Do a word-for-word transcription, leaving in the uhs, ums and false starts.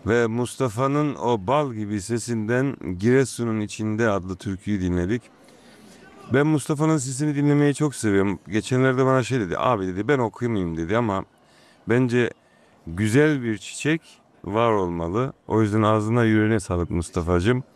Ve Mustafa'nın o bal gibi sesinden Giresun'un içinde adlı türküyü dinledik. Ben Mustafa'nın sesini dinlemeyi çok seviyorum. Geçenlerde bana şey dedi, abi dedi ben okuyamayayım dedi ama bence güzel bir çiçek var olmalı. O yüzden ağzına yüreğine sağlık Mustafa'cığım.